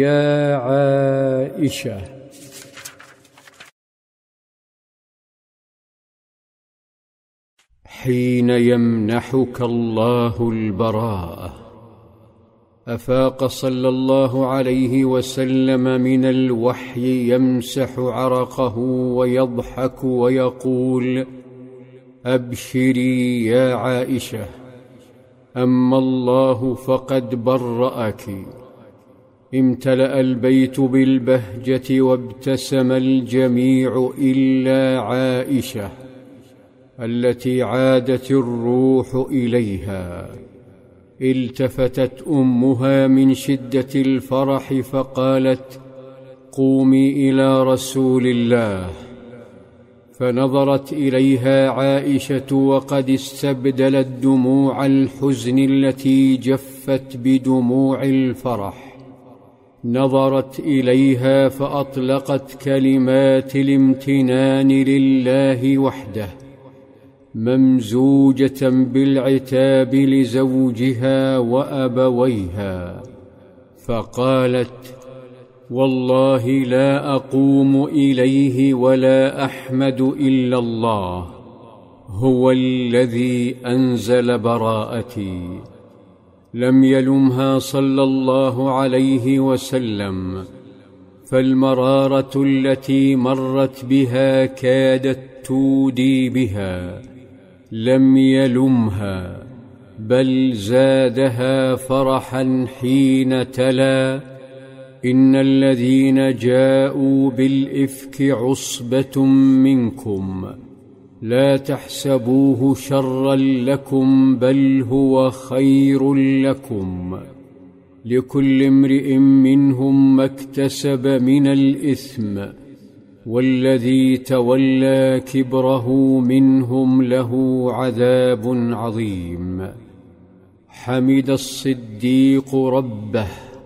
يا عائشة. حين يمنحك الله البراءة أفاق صلى الله عليه وسلم من الوحي يمسح عرقه ويضحك ويقول: أبشري يا عائشة، أما الله فقد برأك. امتلأ البيت بالبهجة وابتسم الجميع إلا عائشة التي عادت الروح إليها. التفتت أمها من شدة الفرح فقالت: قومي إلى رسول الله. فنظرت إليها عائشة وقد استبدلت دموع الحزن التي جفت بدموع الفرح. نظرت إليها فأطلقت كلمات الامتنان لله وحده ممزوجة بالعتاب لزوجها وأبويها، فقالت: والله لا أقوم إليه ولا أحمد إلا الله، هو الذي أنزل براءتي. لم يلمها صلى الله عليه وسلم، فالمرارة التي مرت بها كادت تودي بها. لم يلمها بل زادها فرحا حين تلا: إن الذين جاءوا بالإفك عصبة منكم لا تحسبوه شرا لكم بل هو خير لكم، لكل امرئ منهم ما اكتسب من الإثم، والذي تولى كبره منهم له عذاب عظيم. حمد الصديق ربه،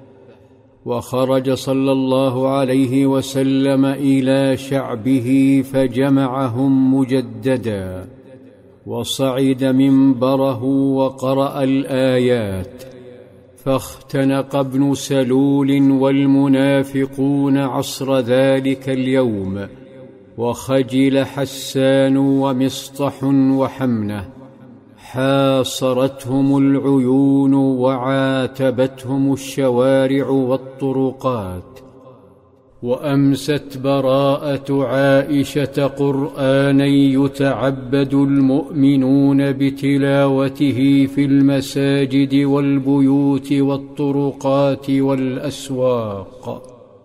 وخرج صلى الله عليه وسلم إلى شعبه فجمعهم مجددا، وصعد منبره وقرأ الآيات، فاختنق ابن سلول والمنافقون عصر ذلك اليوم، وخجل حسان ومصطح وحمنة، حاصرتهم العيون وعاتبتهم الشوارع والطرقات. وأمست براءة عائشة قرآنا يتعبد المؤمنون بتلاوته في المساجد والبيوت والطرقات والأسواق.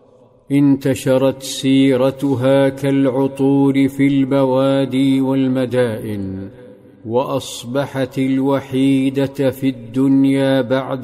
انتشرت سيرتها كالعطور في البوادي والمدائن، وأصبحت الوحيدة في الدنيا بعد